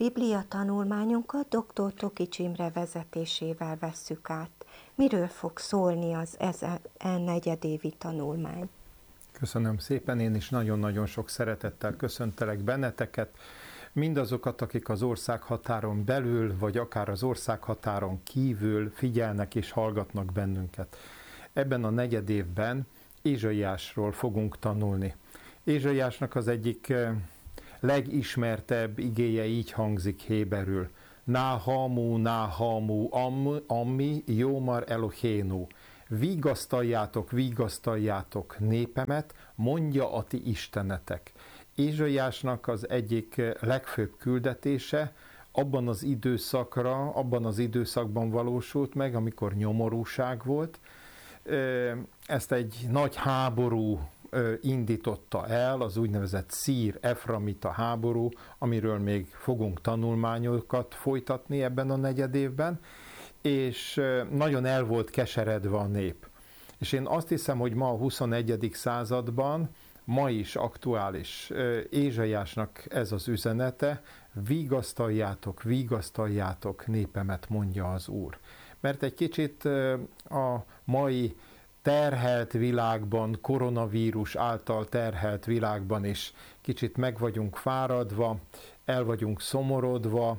Biblia tanulmányunkat dr. Tokics Imre vezetésével vesszük át. Miről fog szólni az negyedévi tanulmány? Köszönöm szépen, én is nagyon-nagyon sok szeretettel köszöntelek benneteket, mindazokat, akik az országhatáron belül, vagy akár az országhatáron kívül figyelnek és hallgatnak bennünket. Ebben a negyedévben Ézsaiásról fogunk tanulni. Ézsaiásnak az egyik legismertebb igéje így hangzik héberül. Náhamu, ammi, jómar Elohénu. Vigasztaljátok népemet, mondja a ti istenetek. Ézsaiásnak az egyik legfőbb küldetése abban az időszakban valósult meg, amikor nyomorúság volt. Ezt egy nagy háború indította el, az úgynevezett szír-eframita háború, amiről még fogunk tanulmányokat folytatni ebben a negyedévben, és nagyon el volt keseredve a nép. És én azt hiszem, hogy ma a 21. században, ma is aktuális Ézsaiásnak ez az üzenete: vigasztaljátok népemet, mondja az Úr. Mert egy kicsit a mai terhelt világban, koronavírus által terhelt világban is kicsit meg vagyunk fáradva, el vagyunk szomorodva,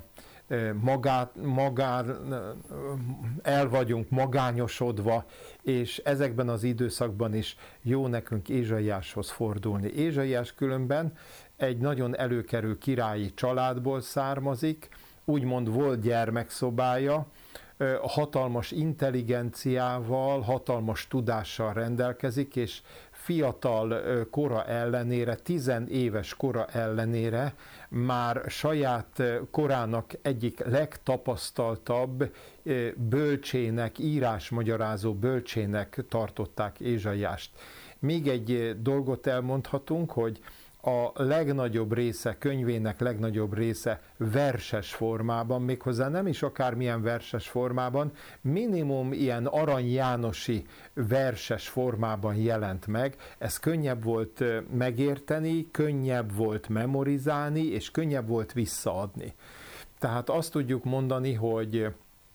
el vagyunk magányosodva, és ezekben az időszakban is jó nekünk Ézsaiáshoz fordulni. Ézsaiás különben egy nagyon előkerül királyi családból származik, úgymond volt gyermekszobája, hatalmas intelligenciával, hatalmas tudással rendelkezik, és fiatal kora ellenére, 10 éves kora ellenére már saját korának egyik legtapasztaltabb bölcsének, írásmagyarázó bölcsének tartották Ézsaiást. Még egy dolgot elmondhatunk, hogy a legnagyobb része, könyvének legnagyobb része verses formában, méghozzá nem is akármilyen verses formában, minimum ilyen Arany Jánosi verses formában jelent meg. Ez könnyebb volt megérteni, könnyebb volt memorizálni, és könnyebb volt visszaadni. Tehát azt tudjuk mondani, hogy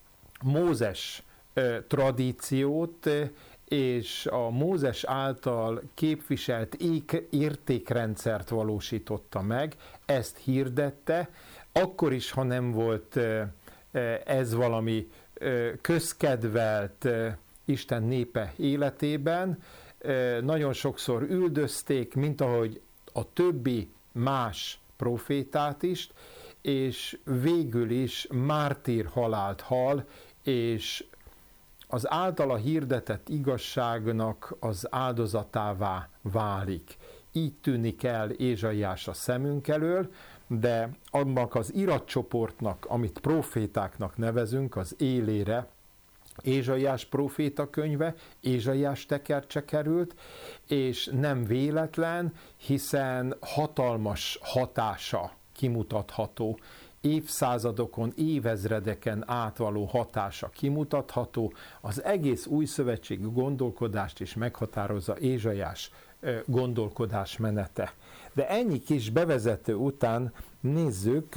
Mózes tradíciót és a Mózes által képviselt értékrendszert valósította meg, ezt hirdette, akkor is, ha nem volt ez valami közkedvelt Isten népe életében, nagyon sokszor üldözték, mint ahogy a többi más profétát is, és végül is mártír halált hal, és az általa hirdetett igazságnak az áldozatává válik. Így tűnik el Ézsaiás a szemünk elől, de annak az iratcsoportnak, amit profétáknak nevezünk, az élére Ézsaiás próféta könyve, Ézsaiás tekercse került, és nem véletlen, hiszen hatalmas hatása kimutatható, évszázadokon, évezredeken átvaló hatása kimutatható, az egész újszövetségi gondolkodást is meghatározza Ézsaiás gondolkodás menete. De ennyi kis bevezető után nézzük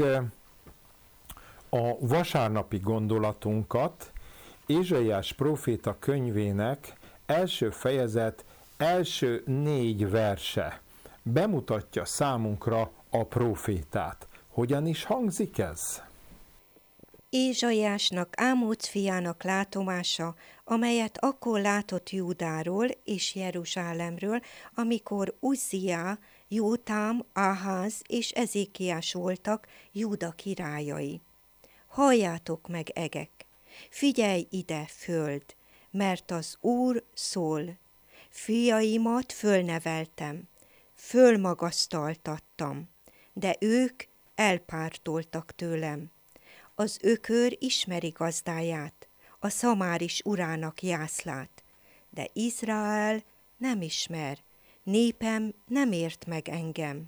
a vasárnapi gondolatunkat. Ézsaiás próféta könyvének első fejezet első 4 verse bemutatja számunkra a prófétát. Hogyan is hangzik ez? Ézsaiásnak, Ámóc fiának látomása, amelyet akkor látott Júdáról és Jeruzsálemről, amikor Uzzia, Jótám, Áház és Ezékiás voltak Júda királyai. Halljátok meg, egek! Figyelj ide, föld, mert az Úr szól. Fiaimat fölneveltem, fölmagasztaltattam, de ők elpártoltak tőlem. Az ökör ismeri gazdáját, a szamár is urának jászlát, de Izrael nem ismer, népem nem ért meg engem.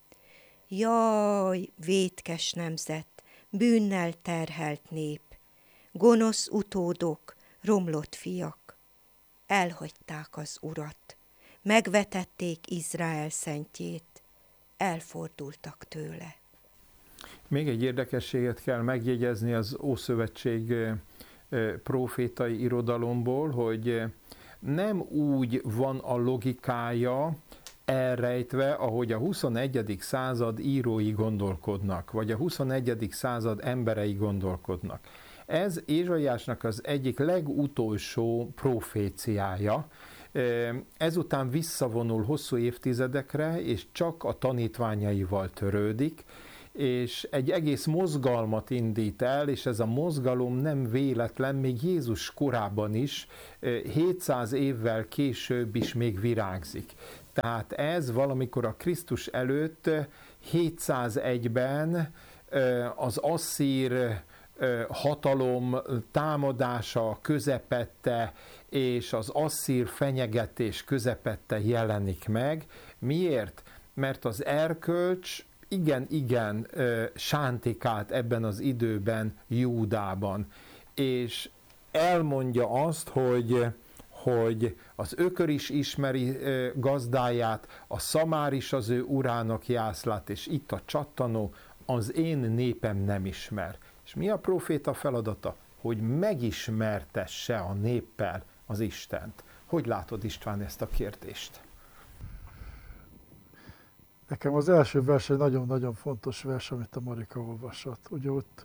Jaj, vétkes nemzet, bűnnel terhelt nép, gonosz utódok, romlott fiak. Elhagyták az Urat, megvetették Izrael szentjét, elfordultak tőle. Még egy érdekességet kell megjegyezni az Ószövetség prófétai irodalomból, hogy nem úgy van a logikája elrejtve, ahogy a 21. század írói gondolkodnak, vagy a 21. század emberei gondolkodnak. Ez Ézsaiásnak az egyik legutolsó proféciája, ezután visszavonul hosszú évtizedekre, és csak a tanítványaival törődik, és egy egész mozgalmat indít el, és ez a mozgalom nem véletlen, még Jézus korában is, 700 évvel később is még virágzik. Tehát ez valamikor a Krisztus előtt 701-ben az asszír hatalom támadása közepette, és az asszír fenyegetés közepette jelenik meg. Miért? Mert az erkölcs igen sántikált ebben az időben Júdában, és elmondja azt, hogy az ökör is ismeri gazdáját, a szamár is az ő urának jászlát, és itt a csattanó, az én népem nem ismer. És mi a próféta feladata? Hogy megismertesse a néppel az Istent. Hogy látod, István, ezt a kérdést? Nekem az első vers egy nagyon-nagyon fontos vers, amit a Marika olvasott. Ugye ott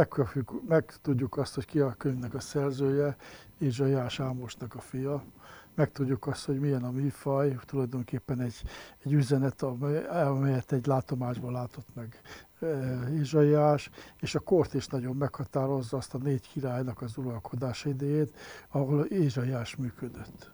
megtudjuk azt, hogy ki a könyvnek a szerzője, Ézsaiás Ámosnak a fia. Megtudjuk azt, hogy milyen a műfaj, tulajdonképpen egy üzenet, amelyet egy látomásban látott meg Ézsaiás, és a kort is nagyon meghatározza, azt a 4 királynak az uralkodás idejét, ahol Ézsaiás működött.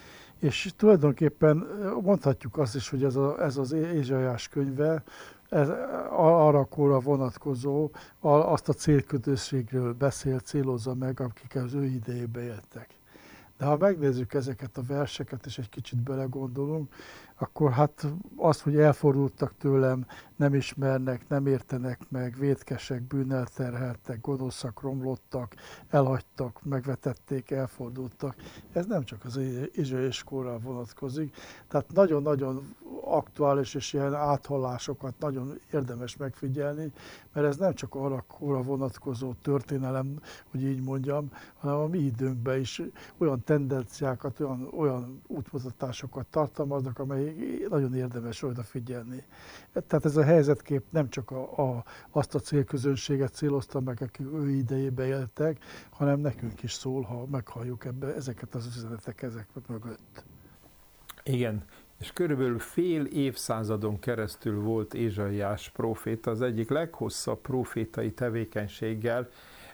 És tulajdonképpen mondhatjuk azt is, hogy ez az Ézsaiás könyve arra a korra vonatkozó, azt a célkötőségről célozza meg, akik az ő idejében éltek. De ha megnézzük ezeket a verseket, és egy kicsit belegondolunk, akkor hát az, hogy elfordultak tőlem, nem ismernek, nem értenek meg, vétkesek, bűnnel terheltek, gonoszak, romlottak, elhagytak, megvetették, elfordultak. Ez nem csak az Ézsaiás korra vonatkozik. Tehát nagyon-nagyon aktuális és ilyen áthallásokat nagyon érdemes megfigyelni, mert ez nem csak arra korra vonatkozó történelem, hogy így mondjam, hanem a mi időnkben is olyan tendenciákat, olyan útmutatásokat tartalmaznak, amely nagyon érdemes odafigyelni. Tehát ez a helyzetkép nem csak azt a célközönséget célozta meg, akik ő idejében éltek, hanem nekünk is szól, ha meghalljuk ezeket az üzenetek ezek mögött. Igen, és körülbelül fél évszázadon keresztül volt Ézsaiás próféta, az egyik leghosszabb prófétai tevékenységgel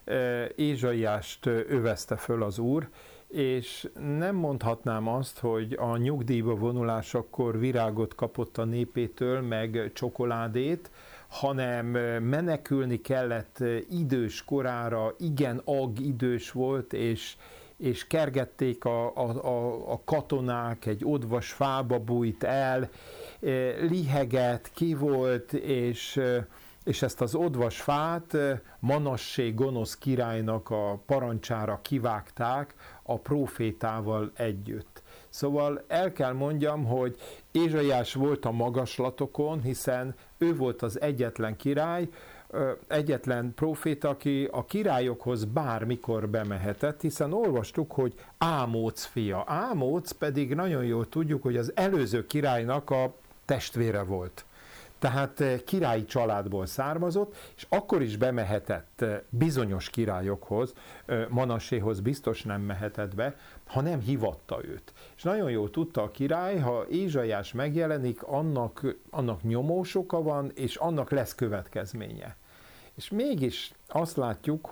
Ézsaiást övezte föl az Úr, és nem mondhatnám azt, hogy a nyugdíjba vonulásakor virágot kapott a népétől, meg csokoládét, hanem menekülni kellett idős korára, igen idős volt, és kergették a katonák, egy odvas fába bújt el, lihegett, ki volt, és ezt az odvas fát Manassé gonosz királynak a parancsára kivágták a prófétával együtt. Szóval el kell mondjam, hogy Ézsaiás volt a magaslatokon, hiszen ő volt az egyetlen király, egyetlen próféta, aki a királyokhoz bármikor bemehetett, hiszen olvastuk, hogy Ámóc fia. Ámóc pedig nagyon jól tudjuk, hogy az előző királynak a testvére volt. Tehát királyi családból származott, és akkor is bemehetett bizonyos királyokhoz, Manasséhoz biztos nem mehetett be, ha nem hivatta őt. És nagyon jól tudta a király, ha Ézsaiás megjelenik, annak nyomósoka van, és annak lesz következménye. És mégis azt látjuk,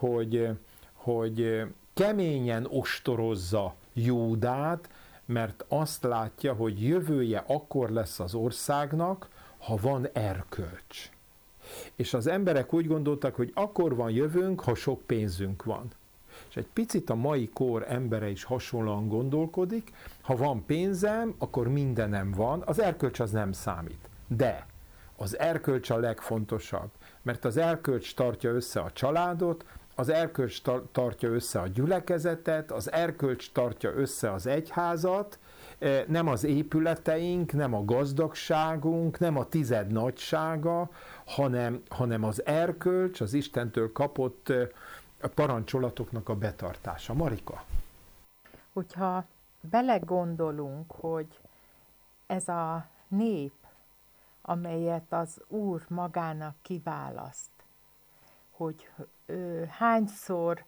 hogy keményen ostorozza Júdát, mert azt látja, hogy jövője akkor lesz az országnak, ha van erkölcs. És az emberek úgy gondoltak, hogy akkor van jövőnk, ha sok pénzünk van. És egy picit a mai kor embere is hasonlóan gondolkodik, ha van pénzem, akkor mindenem van, az erkölcs az nem számít. De az erkölcs a legfontosabb, mert az erkölcs tartja össze a családot, az erkölcs tartja össze a gyülekezetet, az erkölcs tartja össze az egyházat, Nem az épületeink, nem a gazdagságunk, nem a tized nagysága, hanem az erkölcs, az Istentől kapott parancsolatoknak a betartása. Marika? Hogyha belegondolunk, hogy ez a nép, amelyet az Úr magának kiválaszt, hogy hányszor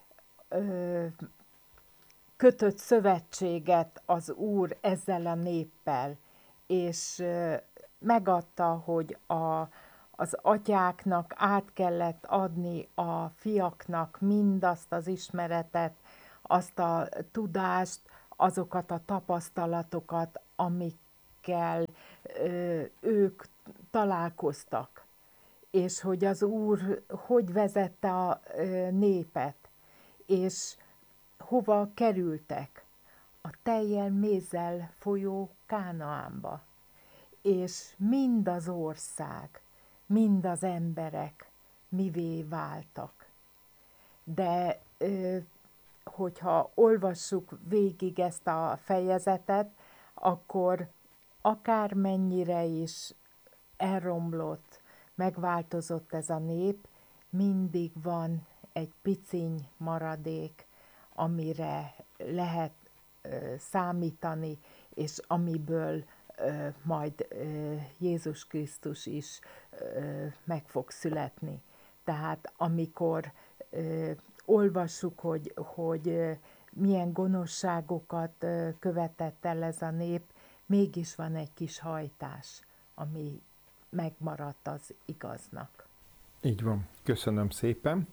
kötött szövetséget az Úr ezzel a néppel, és megadta, hogy az atyáknak át kellett adni a fiaknak mindazt az ismeretet, azt a tudást, azokat a tapasztalatokat, amikkel ők találkoztak. És hogy az Úr hogy vezette a népet, és hova kerültek? A tejjel, mézzel folyó Kánaánba. És mind az ország, mind az emberek mivé váltak. De hogyha olvassuk végig ezt a fejezetet, akkor akármennyire is elromlott, megváltozott ez a nép, mindig van egy piciny maradék, amire lehet számítani, és amiből majd Jézus Krisztus is meg fog születni. Tehát amikor olvassuk, hogy milyen gonoszságokat követett el ez a nép, mégis van egy kis hajtás, ami megmaradt az igaznak. Így van, köszönöm szépen.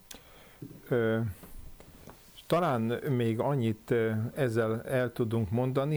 Talán még annyit ezzel el tudunk mondani,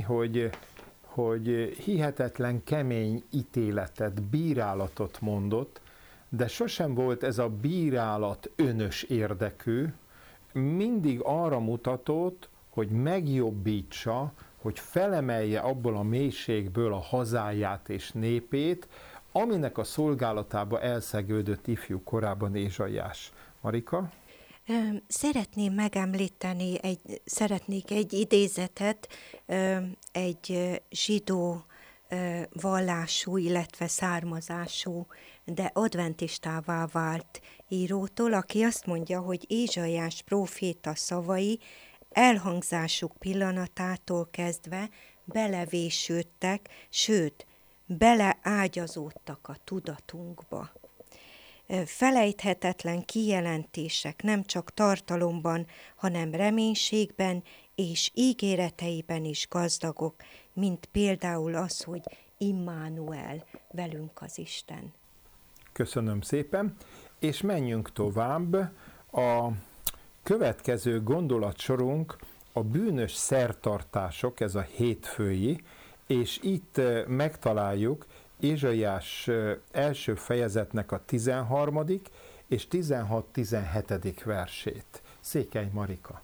hogy hihetetlen kemény ítéletet, bírálatot mondott, de sosem volt ez a bírálat önös érdekű, mindig arra mutatott, hogy megjobbítsa, hogy felemelje abból a mélységből a hazáját és népét, aminek a szolgálatába elszegődött ifjú korában Ézsaiás. Marika? Szeretném megemlíteni, szeretnék egy idézetet egy zsidó vallású, illetve származású, de adventistává vált írótól, aki azt mondja, hogy Ézsaiás próféta szavai elhangzásuk pillanatától kezdve belevésődtek, sőt, beleágyazódtak a tudatunkba. Felejthetetlen kijelentések nem csak tartalomban, hanem reménységben és ígéreteiben is gazdagok, mint például az, hogy Immanuel, velünk az Isten. Köszönöm szépen, és menjünk tovább. A következő gondolatsorunk a bűnös szertartások, ez a hétfői, és itt megtaláljuk Ézsaiás első fejezetnek a 13. és 16-17. versét. Székely Marika.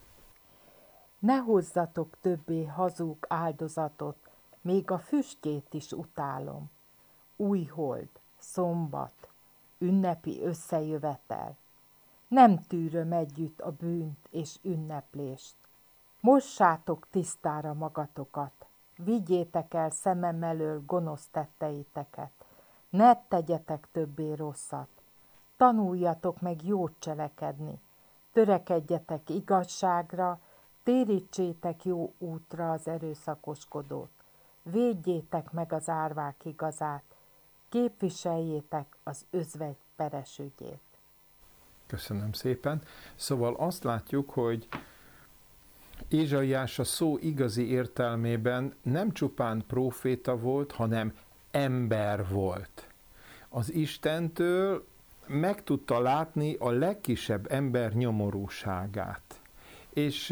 Ne hozzatok többé hazug áldozatot, még a füstjét is utálom. Újhold, szombat, ünnepi összejövetel. Nem tűröm együtt a bűnt és ünneplést. Mossátok tisztára magatokat, vigyétek el szemem elől gonosz tetteiteket. Ne tegyetek többé rosszat. Tanuljatok meg jót cselekedni. Törekedjetek igazságra, térítsétek jó útra az erőszakoskodót. Védjétek meg az árvák igazát, képviseljétek az özvegy peres ügyét. Köszönöm szépen. Szóval azt látjuk, hogy Ézsaiás a szó igazi értelmében nem csupán próféta volt, hanem ember volt. Az Istentől meg tudta látni a legkisebb ember nyomorúságát. És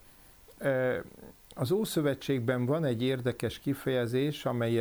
az Ószövetségben van egy érdekes kifejezés,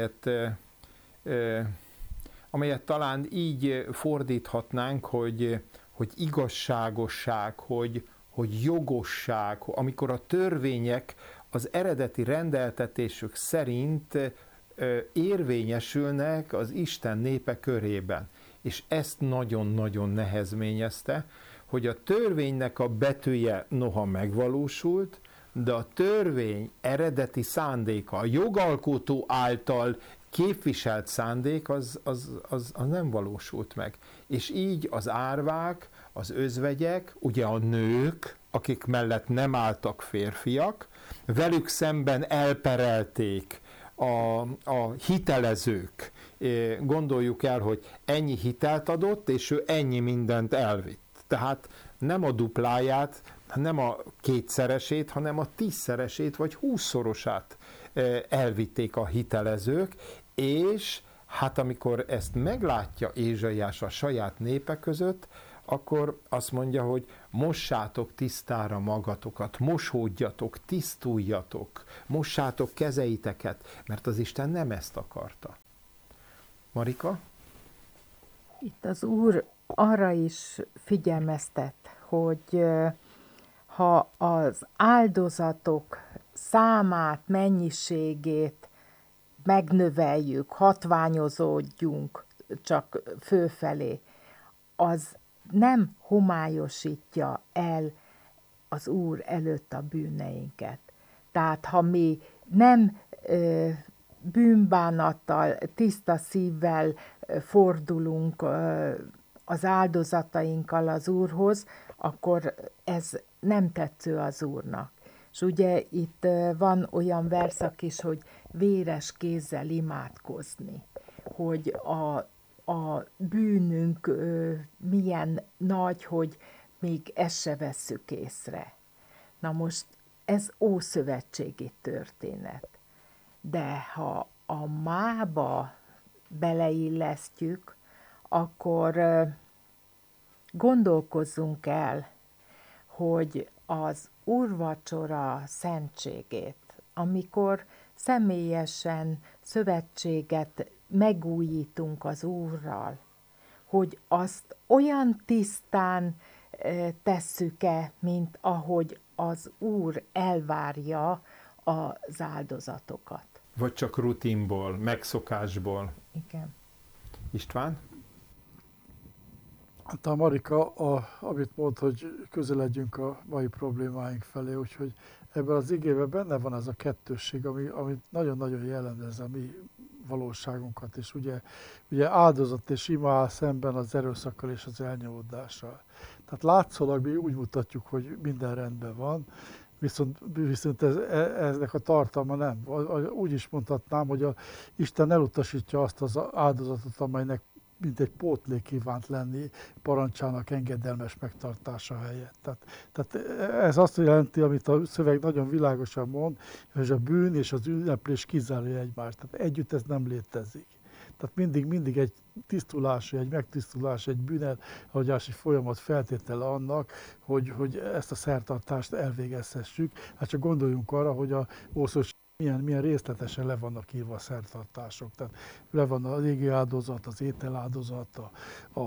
amelyet talán így fordíthatnánk, hogy igazságosság, hogy jogosság, amikor a törvények az eredeti rendeltetésük szerint érvényesülnek az Isten népe körében. És ezt nagyon-nagyon nehezményezte, hogy a törvénynek a betűje noha megvalósult, de a törvény eredeti szándéka, a jogalkotó által képviselt szándék, az nem valósult meg. És így az árvák, az özvegyek, ugye a nők, akik mellett nem álltak férfiak, velük szemben elperelték a hitelezők. Gondoljuk el, hogy ennyi hitelt adott, és ő ennyi mindent elvitt. Tehát nem a dupláját, nem a kétszeresét, hanem a 10-szeresét vagy 20-szorosát elvitték a hitelezők, és hát amikor ezt meglátja Ézsaiás a saját népe között, akkor azt mondja, hogy mossátok tisztára magatokat, mosódjatok, tisztuljatok, mossátok kezeiteket, mert az Isten nem ezt akarta. Marika? Itt az Úr arra is figyelmeztet, hogy ha az áldozatok számát, mennyiségét megnöveljük, hatványozódjunk csak fölfelé, az nem homályosítja el az Úr előtt a bűneinket. Tehát ha mi nem bűnbánattal, tiszta szívvel fordulunk az áldozatainkkal az Úrhoz, akkor ez nem tetsző az Úrnak. És ugye itt van olyan verszak is, hogy véres kézzel imádkozni, hogy a bűnünk milyen nagy, hogy még ezt se vesszük észre. Na most ez ószövetségi történet. De ha a mába beleillesztjük, akkor gondolkozzunk el, hogy az úrvacsora szentségét, amikor személyesen szövetséget megújítunk az Úrral, hogy azt olyan tisztán tesszük-e, mint ahogy az Úr elvárja az áldozatokat. Vagy csak rutinból, megszokásból. Igen. István? Hát a Marika, amit mond, hogy közeledjünk a mai problémáink felé, úgyhogy ebben az igében benne van ez a kettősség, ami nagyon-nagyon jellemez a mi valóságunkat, és ugye áldozat és ima áll szemben az erőszakkal és az elnyomódással. Tehát látszólag mi úgy mutatjuk, hogy minden rendben van, viszont eznek a tartalma nem. Úgy is mondhatnám, hogy Isten elutasítja azt az áldozatot, amelynek mint egy pótlék kívánt lenni parancsának engedelmes megtartása helyett. Tehát ez azt jelenti, amit a szöveg nagyon világosan mond, hogy a bűn és az ünneplés kizárja egymást. Tehát együtt ez nem létezik. Tehát mindig egy tisztulási, egy megtisztulási, egy bűnelhagyási folyamat feltétele annak, hogy ezt a szertartást elvégezhessük. Hát csak gondoljunk arra, hogy a Ószövetség milyen részletesen le vannak írva a szertartások. Tehát le van az égi áldozat, az ételáldozat, a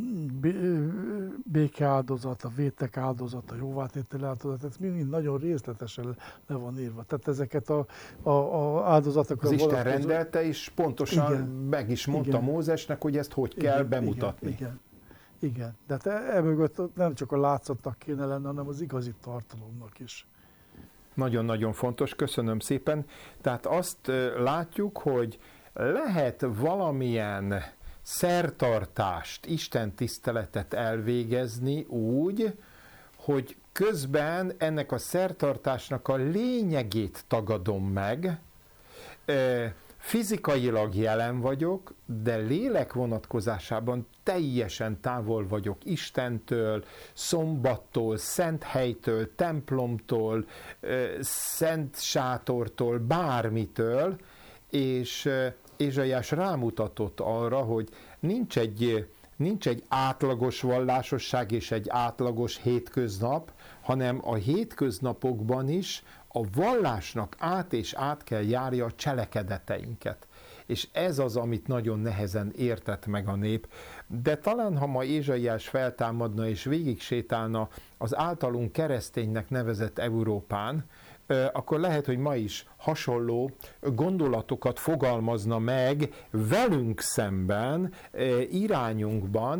béke áldozat, a vétek áldozat, a jóvátétel áldozat, ez mind nagyon részletesen le van írva. Tehát ezeket a áldozatokat... Az Isten rendelte, és pontosan igen, meg is mondta Mózesnek, hogy ezt hogy kell bemutatni. Igen. De hát emögött nem csak a látszatnak kéne lenni, hanem az igazi tartalomnak is. Nagyon-nagyon fontos, köszönöm szépen. Tehát azt látjuk, hogy lehet valamilyen szertartást, istentiszteletet elvégezni úgy, hogy közben ennek a szertartásnak a lényegét tagadom meg, fizikailag jelen vagyok, de lélek vonatkozásában teljesen távol vagyok Istentől, szombattól, szent helytől, templomtól, szent sátortól, bármitől, és Ézsaiás rámutatott arra, hogy nincs egy átlagos vallásosság és egy átlagos hétköznap, hanem a hétköznapokban is a vallásnak át és át kell járja a cselekedeteinket. És ez az, amit nagyon nehezen értett meg a nép. De talán, ha ma Ézsaiás feltámadna és végig sétálna az általunk kereszténynek nevezett Európán, akkor lehet, hogy ma is hasonló gondolatokat fogalmazna meg velünk szemben, irányunkban,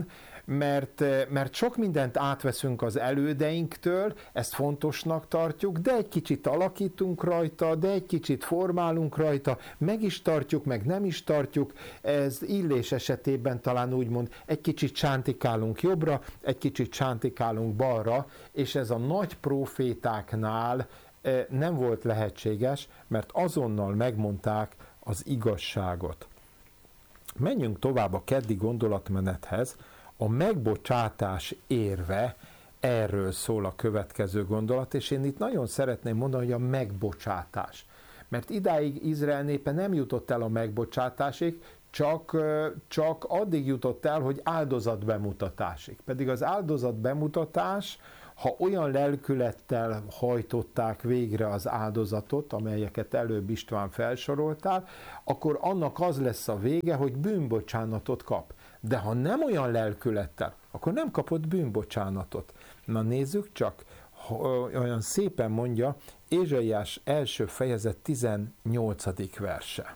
mert sok mindent átveszünk az elődeinktől, ezt fontosnak tartjuk, de egy kicsit alakítunk rajta, de egy kicsit formálunk rajta, meg is tartjuk, meg nem is tartjuk, ez Illés esetében talán úgymond egy kicsit csántikálunk jobbra, egy kicsit csántikálunk balra, és ez a nagy profétáknál nem volt lehetséges, mert azonnal megmondták az igazságot. Menjünk tovább a keddi gondolatmenethez. A megbocsátás érve, erről szól a következő gondolat, és én itt nagyon szeretném mondani, hogy a megbocsátás. Mert idáig Izrael népe nem jutott el a megbocsátásig, csak addig jutott el, hogy áldozatbemutatásig. Pedig az áldozatbemutatás, ha olyan lelkülettel hajtották végre az áldozatot, amelyeket előbb István felsoroltál, akkor annak az lesz a vége, hogy bűnbocsánatot kap. De ha nem olyan lelkülettel, akkor nem kapott bűnbocsánatot. Na nézzük csak, olyan szépen mondja Ézsaiás első fejezet 18. verse.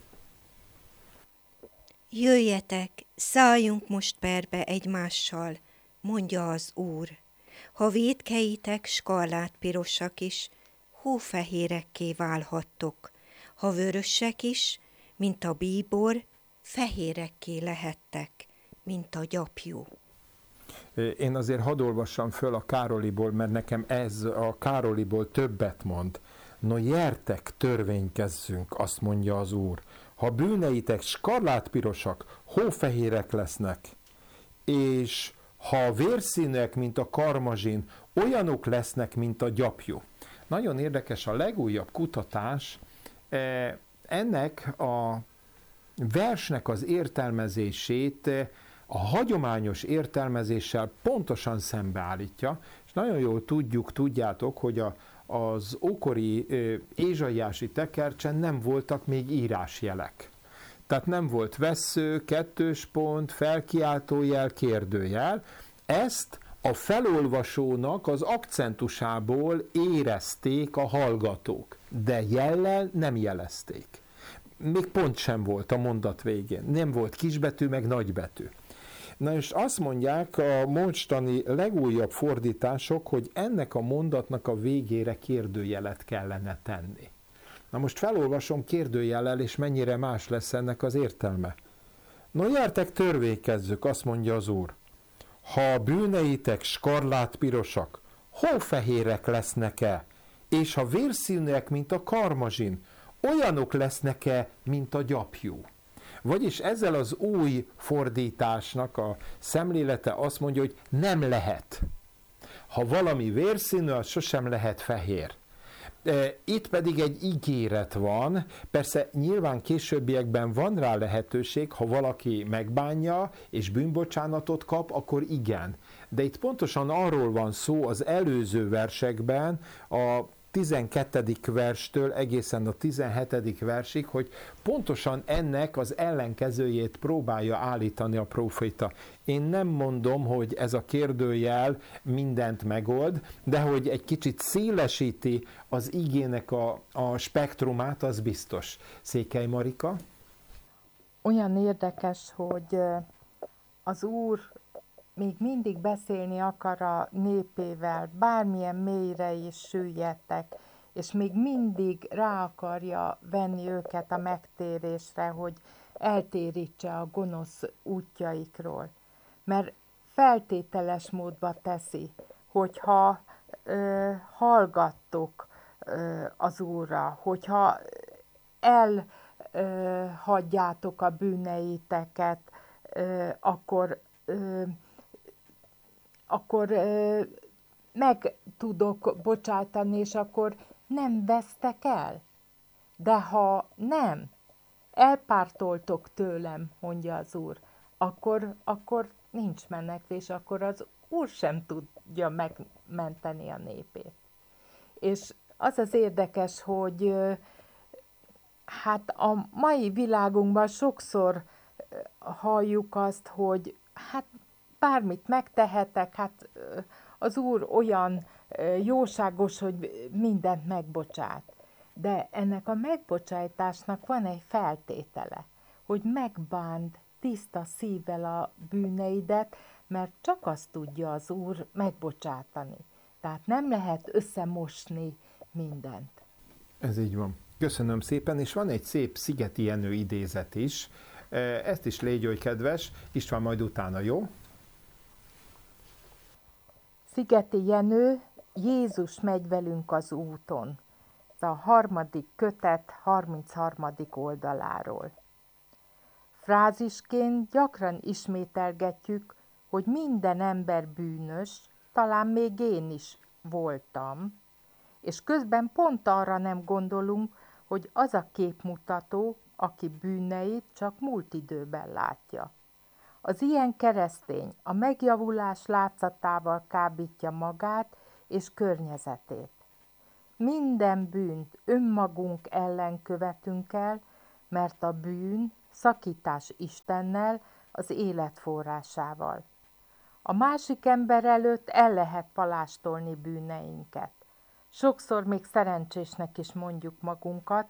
Jöjjetek, szálljunk most perbe egymással, mondja az Úr. Ha vétkeitek skarlátpirosak is, hófehérekké válhattok. Ha vörösek is, mint a bíbor, fehérekké lehettek, mint a gyapjú. Én azért hadd olvassam föl a Károliból, mert nekem ez a Károliból többet mond. No, gyertek, törvénykezzünk, azt mondja az Úr. Ha bűneitek skarlátpirosak, hófehérek lesznek, és ha vérszínűek, mint a karmazsin, olyanok lesznek, mint a gyapjú. Nagyon érdekes a legújabb kutatás, ennek a versnek az értelmezését a hagyományos értelmezéssel pontosan szembeállítja, és nagyon jól tudjátok, hogy az ókori ézsaiási tekercsen nem voltak még írásjelek. Tehát nem volt vessző, kettős pont, felkiáltójel, kérdőjel. Ezt a felolvasónak az akcentusából érezték a hallgatók, de jellel nem jelezték. Még pont sem volt a mondat végén. Nem volt kisbetű, meg nagybetű. Na és azt mondják a mostani legújabb fordítások, hogy ennek a mondatnak a végére kérdőjelet kellene tenni. Na most felolvasom kérdőjellel, és mennyire más lesz ennek az értelme. No, gyertek, törvénykezzük, azt mondja az Úr. Ha a bűneitek skarlátpirosak, hófehérek lesznek-e, és ha vérszínűek, mint a karmazsin, olyanok lesznek-e, mint a gyapjú. Vagyis ezzel az új fordításnak a szemlélete azt mondja, hogy nem lehet. Ha valami vérszínű, az sosem lehet fehér. Itt pedig egy ígéret van, persze nyilván későbbiekben van rá lehetőség, ha valaki megbánja és bűnbocsánatot kap, akkor igen. De itt pontosan arról van szó az előző versekben, a 12. verstől egészen a 17. versig, hogy pontosan ennek az ellenkezőjét próbálja állítani a próféta. Én nem mondom, hogy ez a kérdőjel mindent megold, de hogy egy kicsit szélesíti az igének a spektrumát, az biztos. Székely Marika? Olyan érdekes, hogy az Úr még mindig beszélni akar a népével, bármilyen mélyre is süllyedtek, és még mindig rá akarja venni őket a megtérésre, hogy eltérítse a gonosz útjaikról. Mert feltételes módba teszi, hogyha hallgattok az Úrra, hogyha elhagyjátok a bűneiteket, akkor meg tudok bocsátani, és akkor nem vesztek el. De ha nem, elpártoltok tőlem, mondja az Úr, akkor nincs menekvés, akkor az Úr sem tudja megmenteni a népét. És az az érdekes, hogy hát a mai világunkban sokszor halljuk azt, hogy hát bármit megtehetek, hát az Úr olyan jóságos, hogy mindent megbocsát. De ennek a megbocsátásnak van egy feltétele, hogy megbánd tiszta szívvel a bűneidet, mert csak azt tudja az Úr megbocsátani. Tehát nem lehet összemosni mindent. Ez így van. Köszönöm szépen, és van egy szép Szigeti Jenő idézet is. Ezt is légy oly kedves, István majd utána, jó? Szigeti Jenő, Jézus megy velünk az úton. Ez a 3. kötet 33. oldaláról. Frázisként gyakran ismételgetjük, hogy minden ember bűnös, talán még én is voltam, és közben pont arra nem gondolunk, hogy az a képmutató, aki bűneit csak múlt időben látja. Az ilyen keresztény a megjavulás látszatával kábítja magát és környezetét. Minden bűnt önmagunk ellen követünk el, mert a bűn szakítás Istennel, az élet forrásával. A másik ember előtt el lehet palástolni bűneinket. Sokszor még szerencsésnek is mondjuk magunkat,